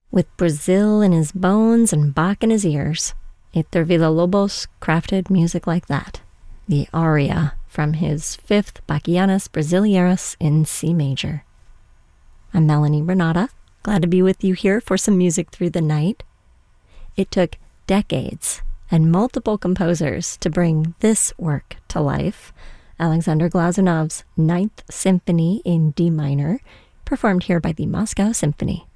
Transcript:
With Brazil in his bones and Bach in his ears, Héctor Villa-Lobos crafted music like that. The aria from his Fifth Bachianas Brasileiras in C major. I'm Melanie Renata, glad to be with you here for some music through the night. It took decades and multiple composers to bring this work to life. Alexander Glazunov's Ninth Symphony in D minor, performed here by the Moscow Symphony.